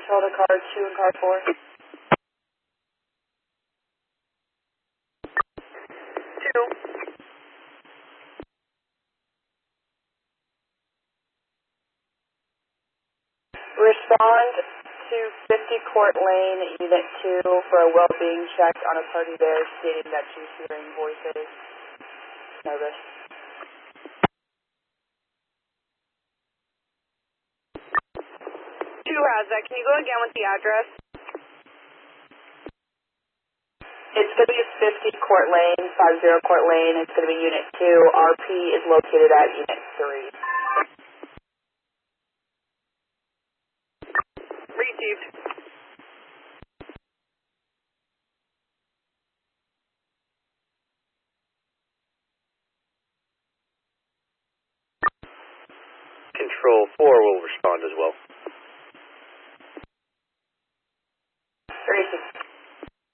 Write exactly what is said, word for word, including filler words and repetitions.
control to car two and car four. Two. Respond to fifty Court Lane, Unit two, for a well-being check on a party there stating that she's hearing voices. Nervous. Two has that. Can you go again with the address? It's going to be fifty Court Lane, fifty Court Lane. It's going to be Unit two. R P is located at Unit three. Received. Control four will respond as well.